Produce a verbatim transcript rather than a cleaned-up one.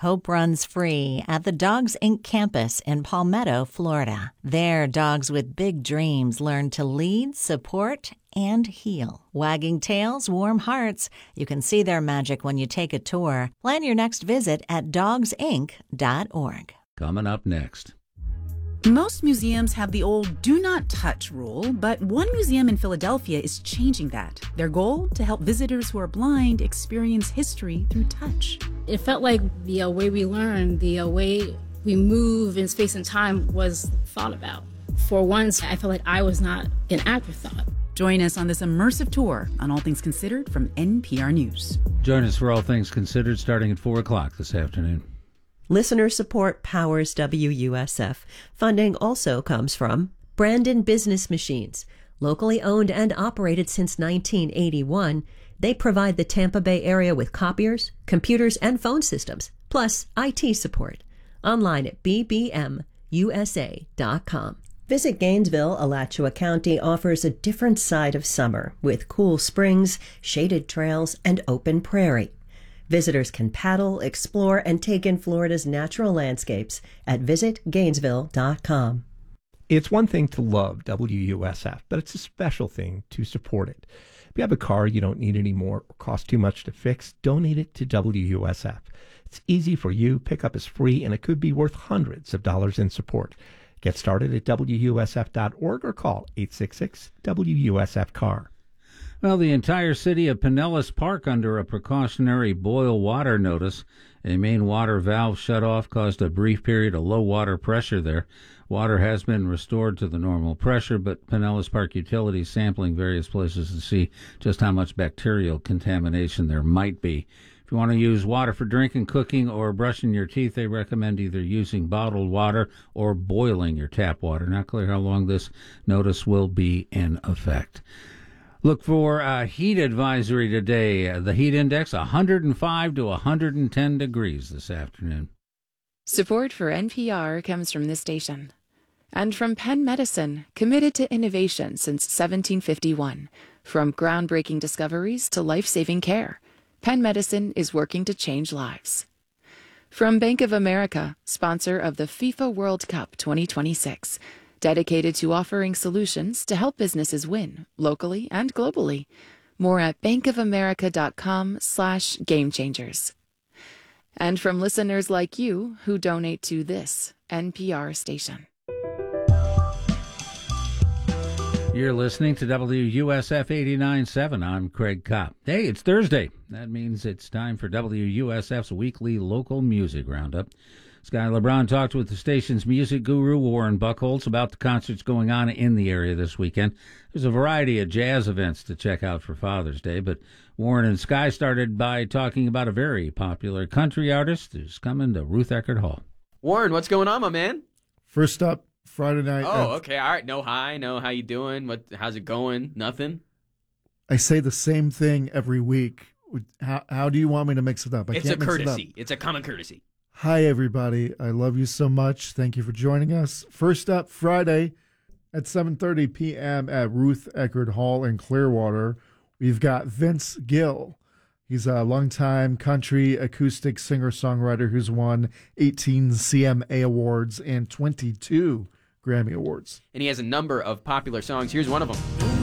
Hope runs free at the Dogs Incorporated campus in Palmetto, Florida. There, dogs with big dreams learn to lead, support, and heal. Wagging tails, warm hearts. You can see their magic when you take a tour. Plan your next visit at dogs inc dot org. Coming up next. Most museums have the old do not touch rule, but one museum in Philadelphia is changing that. Their goal? To help visitors who are blind experience history through touch. It felt like the uh, way we learn, the uh, way we move in space and time was thought about. For once, I felt like I was not an afterthought. Join us on this immersive tour on All Things Considered from N P R News. Join us for All Things Considered starting at four o'clock this afternoon. Listener support powers W U S F. Funding also comes from Brandon Business Machines. Locally owned and operated since nineteen eighty-one, they provide the Tampa Bay area with copiers, computers, and phone systems, plus I T support. Online at b b m u s a dot com. Visit Gainesville. Alachua County offers a different side of summer with cool springs, shaded trails, and open prairie. Visitors can paddle, explore, and take in Florida's natural landscapes at visit gainesville dot com. It's one thing to love W U S F, but it's a special thing to support it. If you have a car you don't need anymore or costs too much to fix, donate it to W U S F. It's easy for you, pickup is free, and it could be worth hundreds of dollars in support. Get started at W U S F dot org or call eight six six W U S F car. Well, the entire city of Pinellas Park under a precautionary boil water notice. A main water valve shut off caused a brief period of low water pressure there. Water has been restored to the normal pressure, but Pinellas Park Utilities sampling various places to see just how much bacterial contamination there might be. If you want to use water for drinking, cooking, or brushing your teeth, they recommend either using bottled water or boiling your tap water. Not clear how long this notice will be in effect. Look for a heat advisory today. The heat index one hundred five to one hundred ten degrees this afternoon. Support for N P R comes from this station and from Penn Medicine, committed to innovation since seventeen fifty-one. From groundbreaking discoveries to life-saving care, Penn Medicine is working to change lives. From Bank of America, sponsor of the FIFA World Cup twenty twenty-six, dedicated to offering solutions to help businesses win locally and globally. More at bankofamerica.com slash game changers. And from listeners like you who donate to this N P R station. You're listening to W U S F eighty-nine point seven. I'm Craig Kopp. Hey, it's Thursday. That means it's time for W U S F's weekly local music roundup. Skylar Brown talked with the station's music guru, Warren Buchholz, about the concerts going on in the area this weekend. There's a variety of jazz events to check out for Father's Day, but Warren and Sky started by talking about a very popular country artist who's coming to Ruth Eckerd Hall. Warren, what's going on, my man? First up, Friday night. Oh, okay, all right. No hi, no how you doing? What? How's it going? Nothing? I say the same thing every week. How, how do you want me to mix it up? I it's can't a mix it up. courtesy. It's a common courtesy. Hi, everybody. I love you so much. Thank you for joining us. First up, Friday at seven thirty p.m. at Ruth Eckerd Hall in Clearwater, we've got Vince Gill. He's a longtime country acoustic singer-songwriter who's won eighteen C M A awards and twenty-two Grammy Awards. And he has a number of popular songs. Here's one of them.